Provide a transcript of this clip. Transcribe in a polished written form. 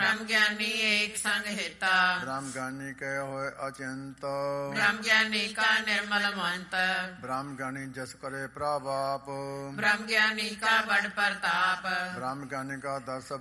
ਬ੍ਰਹਮ ਗਿਆਨੀ ਏਕ ਸੰਗ ਹਿਤਾ ਬ੍ਰਹਮ ਗਿਆਨੀ ਕੈ ਹੋਏ ਅਚਿੰਤ ਬ੍ਰਹਮ ਗਿਆਨੀ ਕਾ ਨਿਰਮਲ ਮੰਤ ਬ੍ਰਹਮ ਗਿਆਨੀ ਜਸ ਕਰੇ ਪ੍ਰਭਾਪ ਬ੍ਰਹਮ ਗਿਆਨੀ ਕਾ ਬੜ ਪ੍ਰਤਾਪ ਬ੍ਰਹਮ ਗਿਆਨੀ ਕਾ ਦਰਸ